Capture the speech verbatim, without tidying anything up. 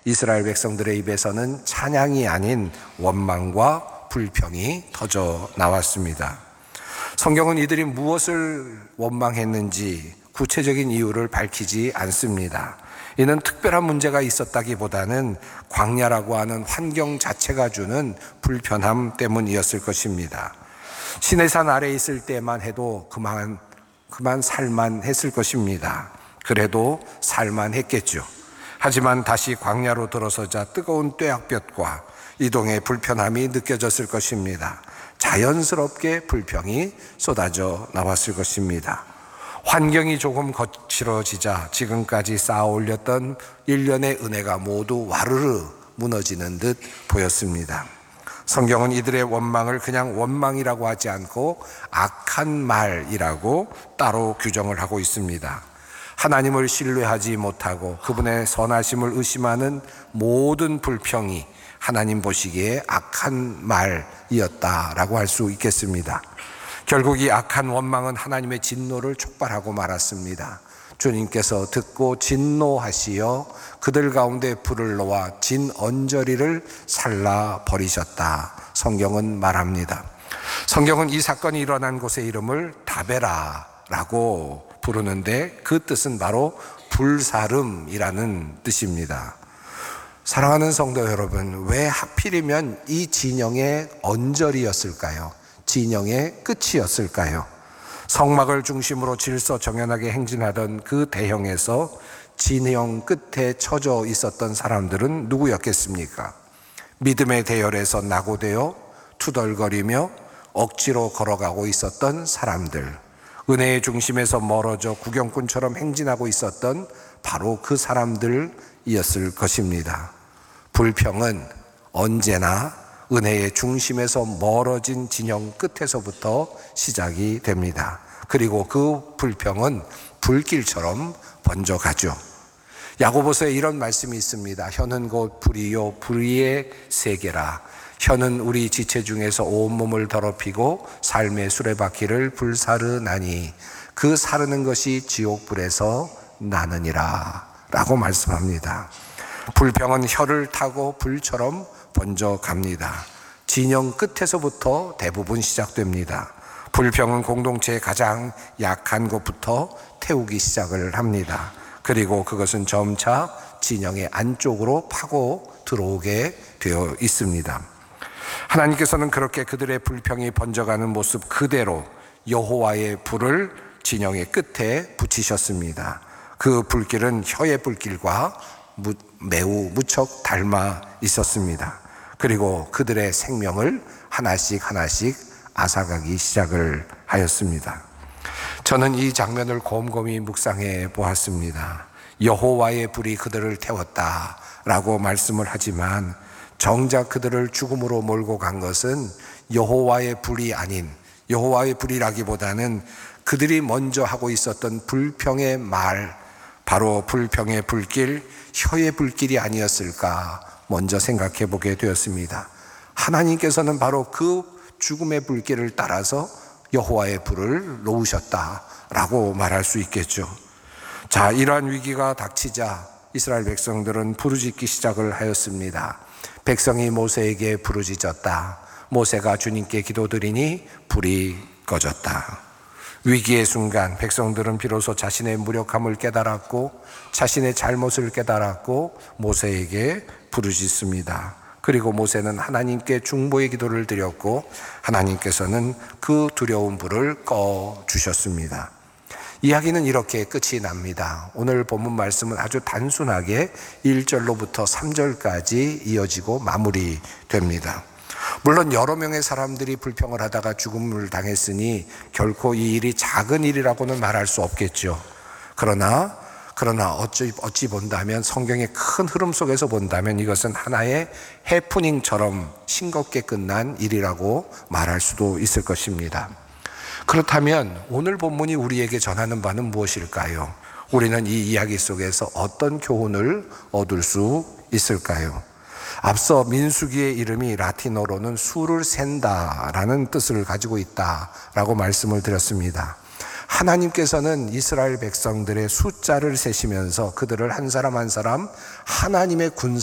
이스라엘 백성들의 입에서는 찬양이 아닌 원망과 불평이 터져 나왔습니다. 성경은 이들이 무엇을 원망했는지 구체적인 이유를 밝히지 않습니다. 이는 특별한 문제가 있었다기보다는 광야라고 하는 환경 자체가 주는 불편함 때문이었을 것입니다. 시내산 아래에 있을 때만 해도 그만, 그만 살만했을 것입니다. 그래도 살만했겠죠. 하지만 다시 광야로 들어서자 뜨거운 뙤약볕과 이동의 불편함이 느껴졌을 것입니다. 자연스럽게 불평이 쏟아져 나왔을 것입니다. 환경이 조금 거칠어지자 지금까지 쌓아 올렸던 일련의 은혜가 모두 와르르 무너지는 듯 보였습니다. 성경은 이들의 원망을 그냥 원망이라고 하지 않고 악한 말이라고 따로 규정을 하고 있습니다. 하나님을 신뢰하지 못하고 그분의 선하심을 의심하는 모든 불평이 하나님 보시기에 악한 말이었다라고 할 수 있겠습니다. 결국 이 악한 원망은 하나님의 진노를 촉발하고 말았습니다. 주님께서 듣고 진노하시어 그들 가운데 불을 놓아 진언저리를 살라버리셨다. 성경은 말합니다. 성경은 이 사건이 일어난 곳의 이름을 다베라라고 부르는데 그 뜻은 바로 불사름이라는 뜻입니다. 사랑하는 성도 여러분, 왜 하필이면 이 진영의 언저리였을까요? 진영의 끝이었을까요? 성막을 중심으로 질서정연하게 행진하던 그 대형에서 진영 끝에 처져 있었던 사람들은 누구였겠습니까? 믿음의 대열에서 낙오되어 투덜거리며 억지로 걸어가고 있었던 사람들, 은혜의 중심에서 멀어져 구경꾼처럼 행진하고 있었던 바로 그 사람들이었을 것입니다. 불평은 언제나 은혜의 중심에서 멀어진 진영 끝에서부터 시작이 됩니다. 그리고 그 불평은 불길처럼 번져가죠. 야고보서에 이런 말씀이 있습니다. 혀는 곧 불이요 불의의 세계라. 혀는 우리 지체 중에서 온몸을 더럽히고 삶의 수레바퀴를 불사르나니 그 사르는 것이 지옥불에서 나느니라 라고 말씀합니다. 불평은 혀를 타고 불처럼 번져갑니다. 진영 끝에서부터 대부분 시작됩니다. 불평은 공동체의 가장 약한 곳부터 태우기 시작을 합니다. 그리고 그것은 점차 진영의 안쪽으로 파고 들어오게 되어 있습니다. 하나님께서는 그렇게 그들의 불평이 번져가는 모습 그대로 여호와의 불을 진영의 끝에 붙이셨습니다. 그 불길은 혀의 불길과 매우 무척 닮아 있었습니다. 그리고 그들의 생명을 하나씩 하나씩 앗아가기 시작을 하였습니다. 저는 이 장면을 곰곰이 묵상해 보았습니다. 여호와의 불이 그들을 태웠다라고 말씀을 하지만 정작 그들을 죽음으로 몰고 간 것은 여호와의 불이 아닌, 여호와의 불이라기보다는 그들이 먼저 하고 있었던 불평의 말, 바로 불평의 불길, 혀의 불길이 아니었을까 먼저 생각해 보게 되었습니다. 하나님께서는 바로 그 죽음의 불길을 따라서 여호와의 불을 놓으셨다라고 말할 수 있겠죠. 자, 이러한 위기가 닥치자 이스라엘 백성들은 부르짖기 시작을 하였습니다. 백성이 모세에게 부르짖었다. 모세가 주님께 기도드리니 불이 꺼졌다. 위기의 순간 백성들은 비로소 자신의 무력함을 깨달았고 자신의 잘못을 깨달았고 모세에게 부르짖습니다. 그리고 모세는 하나님께 중보의 기도를 드렸고 하나님께서는 그 두려운 불을 꺼주셨습니다. 이야기는 이렇게 끝이 납니다. 오늘 본문 말씀은 아주 단순하게 일 절로부터 삼 절까지 이어지고 마무리됩니다. 물론 여러 명의 사람들이 불평을 하다가 죽음을 당했으니 결코 이 일이 작은 일이라고는 말할 수 없겠죠. 그러나 그러나 어찌, 어찌 본다면 성경의 큰 흐름 속에서 본다면 이것은 하나의 해프닝처럼 싱겁게 끝난 일이라고 말할 수도 있을 것입니다. 그렇다면 오늘 본문이 우리에게 전하는 바는 무엇일까요? 우리는 이 이야기 속에서 어떤 교훈을 얻을 수 있을까요? 앞서 민수기의 이름이 라틴어로는 수를 센다라는 뜻을 가지고 있다라고 말씀을 드렸습니다. 하나님께서는 이스라엘 백성들의 숫자를 세시면서 그들을 한 사람 한 사람 하나님의 군